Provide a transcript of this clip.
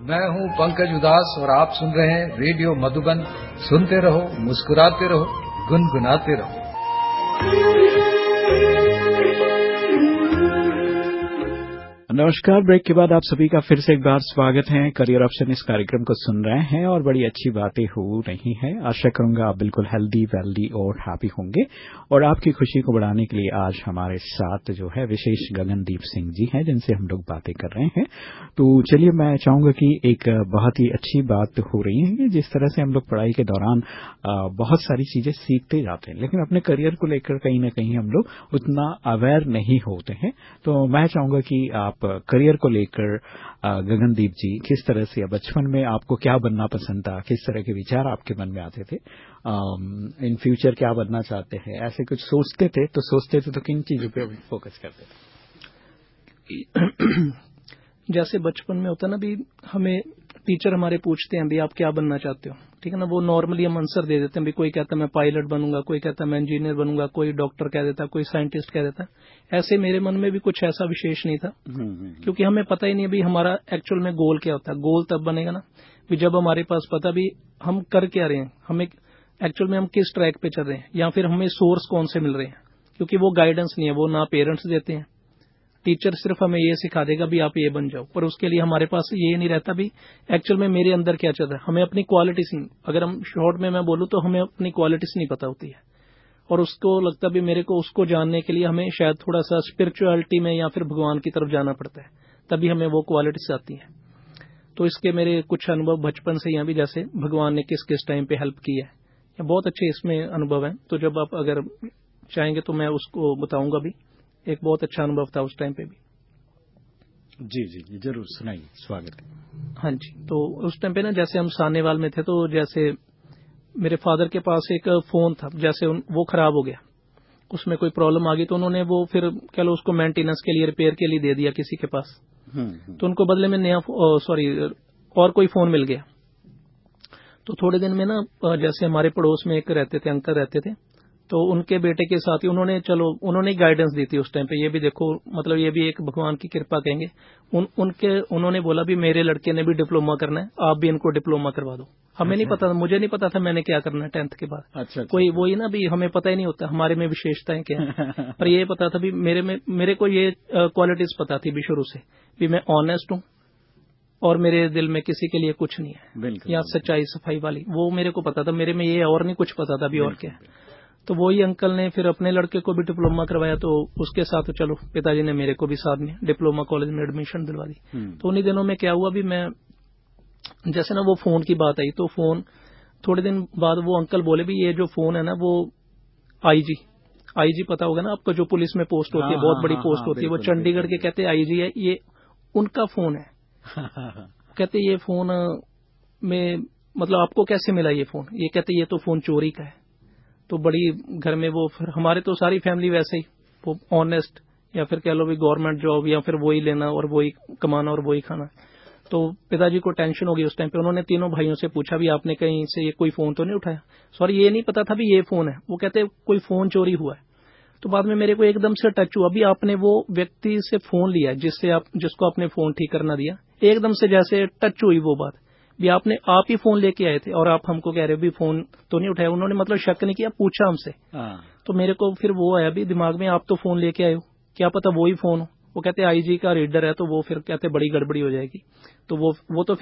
मैं हूं पंकज उदास और आप सुन रहे हैं रेडियो मधुबन। सुनते रहो, मुस्कुराते रहो, गुनगुनाते रहो। नमस्कार। ब्रेक के बाद आप सभी का फिर से एक बार स्वागत है। करियर ऑप्शन इस कार्यक्रम को सुन रहे हैं और बड़ी अच्छी बातें हो रही हैं। आशा करूंगा आप बिल्कुल हेल्दी, वेल्दी और हैप्पी होंगे। और आपकी खुशी को बढ़ाने के लिए आज हमारे साथ जो है विशेष गगनदीप सिंह जी हैं, जिनसे हम लोग बातें कर रहे हैं। तो चलिए, मैं चाहूंगा कि एक बहुत ही अच्छी बात हो रही है कि जिस तरह से हम लोग पढ़ाई के दौरान बहुत सारी चीजें सीखते जाते हैं, लेकिन अपने करियर को लेकर कहीं ना कहीं हम लोग उतना अवेयर नहीं होते हैं। तो मैं चाहूंगा कि आप करियर को लेकर गगनदीप जी, किस तरह से बचपन में आपको क्या बनना पसंद था, किस तरह के विचार आपके मन में आते थे, इन फ्यूचर क्या बनना चाहते हैं, ऐसे कुछ सोचते थे तो किन चीजों पे फोकस करते थे? जैसे बचपन में होता है ना, भी हमें टीचर हमारे पूछते हैं भी आप क्या बनना चाहते हो, ठीक है ना, वो नॉर्मली हम आंसर दे देते हैं। भी कोई कहता है मैं पायलट बनूंगा, कोई कहता है मैं इंजीनियर बनूंगा, कोई डॉक्टर कह देता है, कोई साइंटिस्ट कह देता है। ऐसे मेरे मन में भी कुछ ऐसा विशेष नहीं था, क्योंकि हमें पता ही नहीं भी हमारा एक्चुअल में गोल क्या होता है। गोल तब बनेगा ना भी जब हमारे पास पता भी हम कर क्या रहे हैं, हमें एक्चुअल में हम किस ट्रैक पे चल रहे हैं, या फिर हमें सोर्स कौन से मिल रहे हैं। क्योंकि वो गाइडेंस नहीं है, वो ना पेरेंट्स देते हैं। टीचर सिर्फ हमें ये सिखा देगा भी आप ये बन जाओ, पर उसके लिए हमारे पास ये नहीं रहता भी एक्चुअल में मेरे अंदर क्या चल रहा है। हमें अपनी क्वालिटीज, अगर हम शॉर्ट में मैं बोलूं तो हमें अपनी क्वालिटीज नहीं पता होती है, और उसको लगता भी मेरे को उसको जानने के लिए हमें शायद थोड़ा सा स्पिरिचुअलिटी में या फिर भगवान की तरफ जाना पड़ता है, तभी हमें वो क्वालिटीज आती है। तो इसके मेरे कुछ अनुभव बचपन से यहाँ भी, जैसे भगवान ने किस किस टाइम पे हेल्प की है, या बहुत अच्छे इसमें अनुभव है। तो जब आप अगर चाहेंगे तो मैं उसको बताऊंगा भी। एक बहुत अच्छा अनुभव था उस टाइम पे भी। जी जी जी, जरूर सुनाइए, स्वागत है। हाँ जी, तो उस टाइम पे ना, जैसे हम सानेवाल में थे, तो जैसे मेरे फादर के पास एक फोन था, जैसे वो खराब हो गया, उसमें कोई प्रॉब्लम आ गई, तो उन्होंने वो फिर कह लो उसको मेंटेनेंस के लिए, रिपेयर के लिए दे दिया किसी के पास। तो उनको बदले में नया और कोई फोन मिल गया। तो थोड़े दिन में ना, जैसे हमारे पड़ोस में एक रहते थे, अंकल रहते थे, तो उनके बेटे के साथ ही उन्होंने गाइडेंस दी थी उस टाइम पे। ये भी देखो, मतलब ये भी एक भगवान की कृपा कहेंगे। उन्होंने बोला भी मेरे लड़के ने भी डिप्लोमा करना है, आप भी इनको डिप्लोमा करवा दो। हमें नहीं पता था, मुझे नहीं पता था मैंने क्या करना है 10th के बाद। अच्छा, कोई वही ना भी हमें पता ही नहीं होता हमारे में विशेषताएं क्या है। पर ये पता था भी मेरे को ये क्वालिटीज पता थी भी शुरू से, भी मैं ऑनेस्ट हूँ और मेरे दिल में किसी के लिए कुछ नहीं है, या सच्चाई सफाई वाली, वो मेरे को पता था। मेरे में ये और नहीं कुछ पता था भी और क्या है। तो वही अंकल ने फिर अपने लड़के को भी डिप्लोमा करवाया, तो उसके साथ चलो पिताजी ने मेरे को भी साथ में डिप्लोमा कॉलेज में एडमिशन दिलवा दी। तो उन्हीं दिनों में क्या हुआ भी, मैं जैसे ना वो फोन की बात आई, तो फोन थोड़े दिन बाद वो अंकल बोले भी ये जो फोन है ना, वो आईजी पता होगा ना आपको, जो पुलिस में पोस्ट होती है, बहुत बड़ी पोस्ट होती है, वो चंडीगढ़ के कहते हैं आईजी है, ये उनका फोन है। कहते ये फोन में मतलब आपको कैसे मिला ये फोन? ये कहते ये तो फोन चोरी का है। तो बड़ी घर में वो, फिर हमारे तो सारी फैमिली वैसे ही वो ऑनेस्ट, या फिर कह लो भी गवर्नमेंट जॉब, या फिर वही लेना और वही कमाना और वही खाना। तो पिताजी को टेंशन हो गई उस टाइम पे। उन्होंने तीनों भाइयों से पूछा भी आपने कहीं से ये कोई फोन तो नहीं उठाया? सॉरी, ये नहीं पता था भी ये फोन है। वो कहते कोई फोन चोरी हुआ है। तो बाद में मेरे को एकदम से टच हुआ भी, आपने वो व्यक्ति से फोन लिया जिसको आपने फोन ठीक करना दिया, एकदम से जैसे टच हुई वो बात भी, आप ही फोन लेके आए थे और आप हमको कह रहे हो भी फोन तो नहीं उठाया। उन्होंने मतलब शक नहीं किया, पूछा हमसे। तो मेरे को फिर वो आया भी दिमाग में, आप तो फोन लेके आए हो, क्या पता वो ही फोन हो। वो कहते आईजी का रीडर है, तो वो फिर कहते बड़ी गड़बड़ी हो जाएगी। तो वो तो